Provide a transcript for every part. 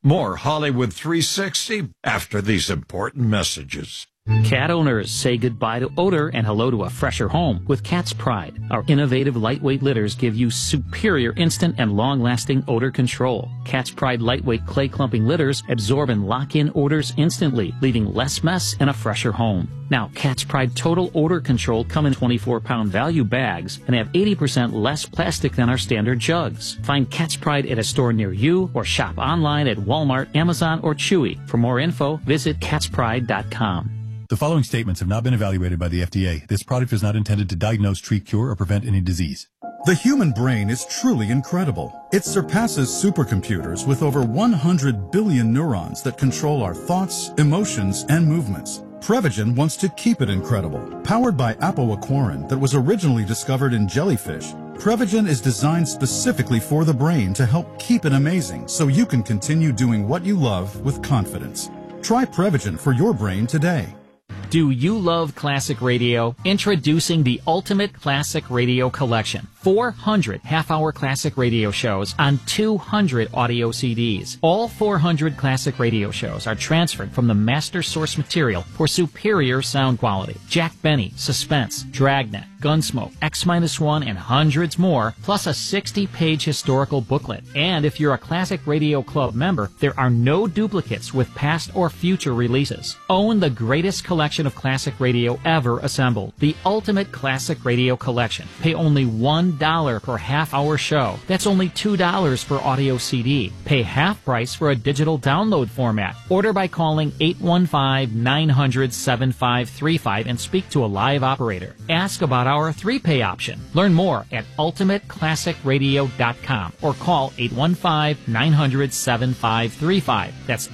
More Hollywood 360 after these important messages. Cat owners, say goodbye to odor and hello to a fresher home with Cat's Pride. Our innovative lightweight litters give you superior instant and long-lasting odor control. Cat's Pride lightweight clay clumping litters absorb and lock in odors instantly, leaving less mess and a fresher home. Now, Cat's Pride Total Odor Control come in 24-pound value bags and have 80% less plastic than our standard jugs. Find Cat's Pride at a store near you or shop online at Walmart, Amazon, or Chewy. For more info, visit catspride.com. The following statements have not been evaluated by the FDA. This product is not intended to diagnose, treat, cure, or prevent any disease. The human brain is truly incredible. It surpasses supercomputers with over 100 billion neurons that control our thoughts, emotions, and movements. Prevagen wants to keep it incredible. Powered by apoaquarin that was originally discovered in jellyfish, Prevagen is designed specifically for the brain to help keep it amazing so you can continue doing what you love with confidence. Try Prevagen for your brain today. Do you love classic radio? Introducing the Ultimate Classic Radio Collection. 400 half-hour classic radio shows on 200 audio CDs. All 400 classic radio shows are transferred from the master source material for superior sound quality. Jack Benny, Suspense, Dragnet, Gunsmoke, X-1, and hundreds more, plus a 60-page historical booklet. And if you're a Classic Radio Club member, there are no duplicates with past or future releases. Own the greatest collection of classic radio ever assembled. The Ultimate Classic Radio Collection. Pay only $1 per half-hour show. That's only $2 per audio CD. Pay half price for a digital download format. Order by calling 815-900-7535 and speak to a live operator. Ask about our 3-pay option. Learn more at ultimateclassicradio.com or call 815-900-7535. That's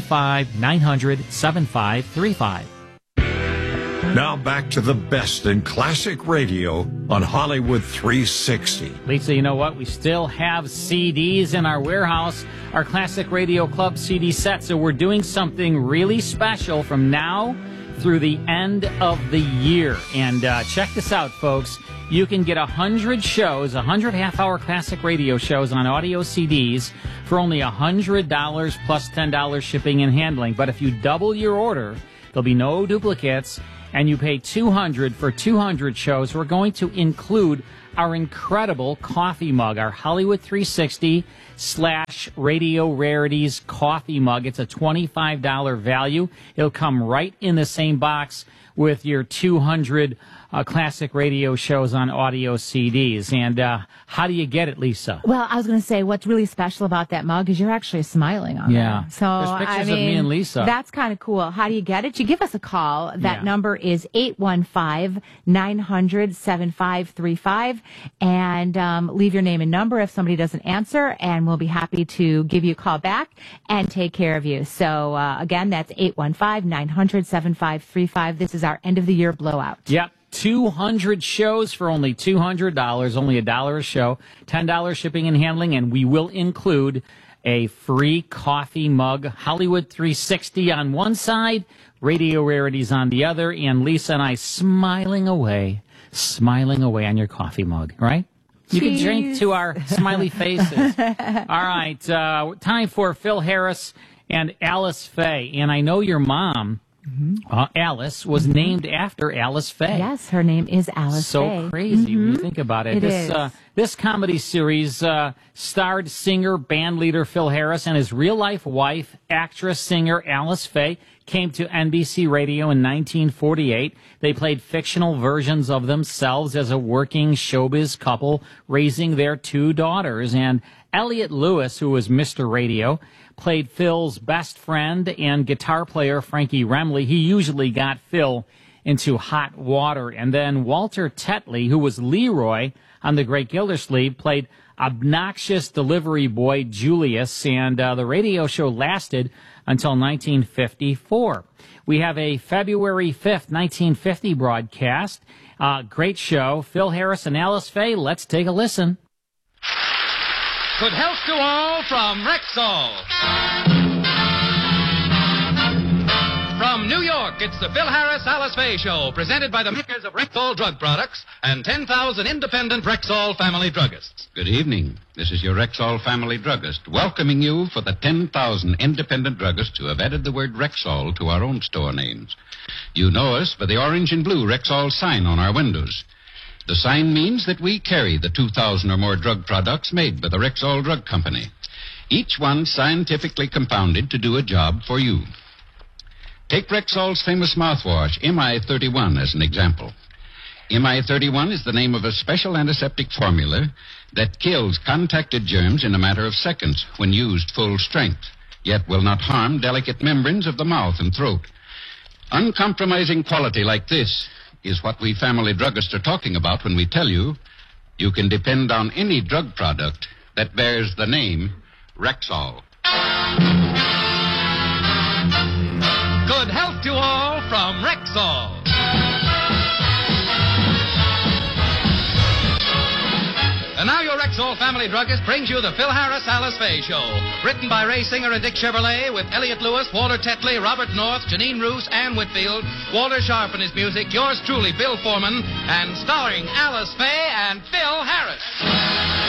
815-900-7535. Now back to the best in classic radio on Hollywood 360. Lisa, you know what? We still have CDs in our warehouse, our Classic Radio Club CD set, so we're doing something really special from now through the end of the year. And check this out, folks. You can get 100 shows, 100 half-hour classic radio shows on audio CDs for only $100 plus $10 shipping and handling. But if you double your order, there'll be no duplicates, and you pay $200 for 200 shows. We're going to include our incredible coffee mug, our Hollywood 360 / Radio Rarities coffee mug. It's a $25 value. It'll come right in the same box with your 200 classic radio shows on audio CDs. And how do you get it, Lisa? Well, I was going to say what's really special about that mug is you're actually smiling on it. So, there's pictures of me and Lisa. That's kind of cool. How do you get it? You give us a call. That number is 815-900-7535 and leave your name and number if somebody doesn't answer, and we'll be happy to give you a call back and take care of you. So, again, that's 815-900-7535. This is our end of the year blowout. Yep. 200 shows for only $200, only $1 a show, $10 shipping and handling, and we will include a free coffee mug, Hollywood 360 on one side, Radio Rarities on the other, and Lisa and I smiling away on your coffee mug, right? You can drink to our smiley faces. All right, time for Phil Harris and Alice Faye, and I know your mom, Alice, was named after Alice Faye. Yes, her name is Alice Faye. So crazy when you think about it. This comedy series starred singer, band leader Phil Harris and his real-life wife, actress, singer Alice Faye, came to NBC Radio in 1948. They played fictional versions of themselves as a working showbiz couple, raising their 2 daughters. And Elliot Lewis, who was Mr. Radio, played Phil's best friend and guitar player Frankie Remley. He usually got Phil into hot water. And then Walter Tetley, who was Leroy on The Great Gildersleeve, played obnoxious delivery boy Julius, and the radio show lasted until 1954. We have a February 5th, 1950 broadcast. Great show. Phil Harris and Alice Faye. Let's take a listen. Good health to all from Rexall. From New New York, it's the Phil Harris Alice Faye Show, presented by the makers of Rexall Drug Products and 10,000 independent Rexall family druggists. Good evening. This is your Rexall family druggist, welcoming you for the 10,000 independent druggists who have added the word Rexall to our own store names. You know us by the orange and blue Rexall sign on our windows. The sign means that we carry the 2,000 or more drug products made by the Rexall Drug Company, each one scientifically compounded to do a job for you. Take Rexall's famous mouthwash, MI31, as an example. MI31 is the name of a special antiseptic formula that kills contacted germs in a matter of seconds when used full strength, yet will not harm delicate membranes of the mouth and throat. Uncompromising quality like this is what we family druggists are talking about when we tell you you can depend on any drug product that bears the name Rexall. Good health to all from Rexall. And now your Rexall family druggist brings you the Phil Harris Alice Faye Show. Written by Ray Singer and Dick Chevrolet with Elliot Lewis, Walter Tetley, Robert North, Janine Roos, Ann Whitfield, Walter Sharp and his music, yours truly, Bill Foreman, and starring Alice Faye and Phil Harris.